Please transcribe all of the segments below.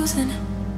chosen.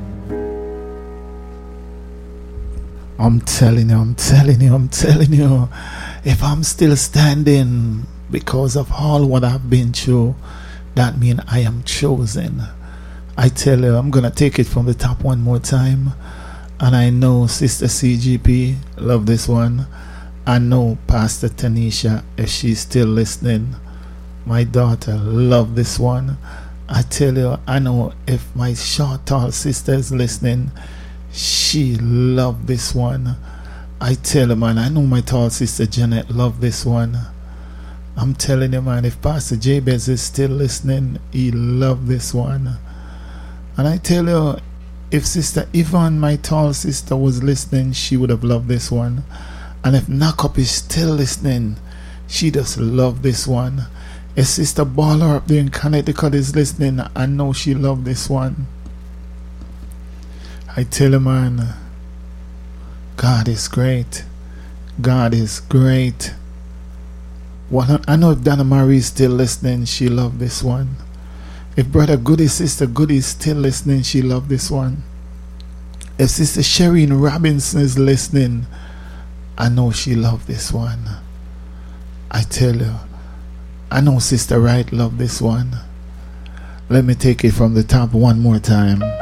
I'm telling you, if I'm still standing because of all what I've been through, that means I am chosen. I tell you, I'm gonna take it from the top one more time. And I know Sister CGP love this one. I know Pastor Tanisha, if she's still listening, my daughter love this one. I tell you, I know if my short tall sister is listening, she love this one. I tell you, man, I know my tall sister Janet love this one. I'm telling you, man, if Pastor Jabez is still listening, he love this one. And I tell you, if Sister Yvonne, my tall sister, was listening, she would have loved this one. And if Nakop is still listening, she just love this one. If Sister Baller up there in Connecticut is listening, I know she love this one. I tell you, man, God is great. God is great. Well, I know if Donna Marie is still listening, she love this one. If Brother Goody, Sister Goody is still listening, she love this one. If Sister Shereen Robinson is listening, I know she love this one. I tell you, I know Sister Wright love this one. Let me take it from the top one more time.